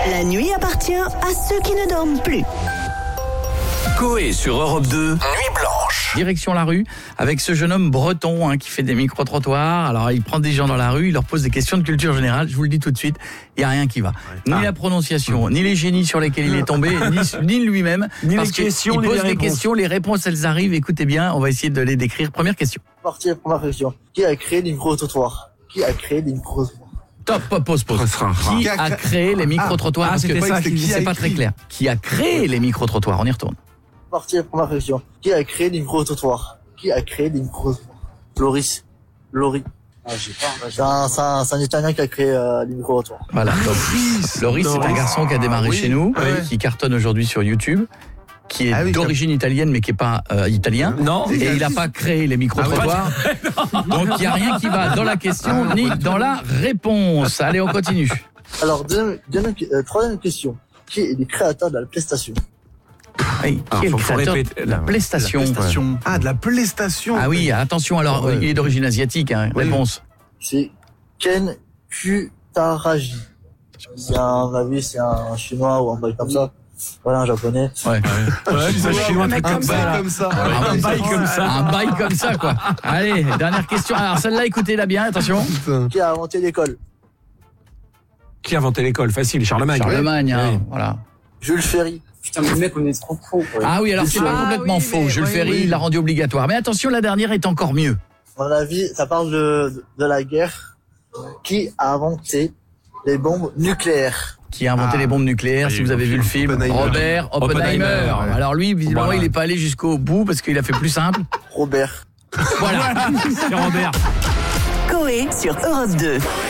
La nuit appartient à ceux qui ne dorment plus. Coé sur Europe 2, Nuit Blanche. Direction la rue avec ce jeune homme breton qui fait des micro-trottoirs. Alors il prend des gens dans la rue, il leur pose des questions de culture générale. Je vous le dis tout de suite, il n'y a rien qui va. Ni la prononciation, ni les génies sur lesquels il est tombé, ni lui-même. Ni parce les questions, il ni pose les des réponses. questions, les réponses elles arrivent. Écoutez bien, on va essayer de les décrire. Première question. Partie première question. Qui a créé les micro-trottoirs? Qui a créé les micro-trottoirs? Top, pose. Qui a créé les micro-trottoirs? Parce que c'est pas très clair. Qui a créé les micro-trottoirs? On y retourne. Partie première question. Qui a créé les micro-trottoirs? Qui a créé les micro-trottoirs? Laurie. C'est un Italien qui a créé les micro-trottoirs. Voilà. Loris, c'est un garçon qui a démarré chez nous, qui cartonne aujourd'hui sur YouTube, qui est d'origine italienne mais qui est pas italien. Non. Et il n'a pas créé les micro-trottoirs. Donc il n'y a rien qui va dans la question ni dans la réponse. Allez, on continue. Alors, troisième question. Qui est le créateur de la PlayStation? Oui, qui est le créateur de la PlayStation? Ah, de la PlayStation. Ah oui, attention, alors il est d'origine asiatique. Réponse. C'est Ken Kutaragi. C'est un chinois ou un bail comme ça. Voilà, un japonais. Ouais. Un bail comme ça. Un bail comme ça, quoi. Allez, dernière question. Alors celle-là, écoutez-la bien, attention. Qui a inventé l'école? Qui a inventé l'école? Facile, Charlemagne. Voilà. Jules Ferry. Putain, mais mec, on est trop con. Ah oui, alors c'est pas complètement faux. Jules Ferry, il l'a rendu obligatoire. Mais attention, la dernière est encore mieux. À mon avis, ça parle de la guerre. Qui a inventé les bombes nucléaires? Qui a inventé les bombes nucléaires, si vous avez vu le film? Robert Oppenheimer. Alors lui, visiblement, il n'est pas allé jusqu'au bout parce qu'il a fait plus simple. Robert. Voilà. C'est Robert. Coé sur Europe 2.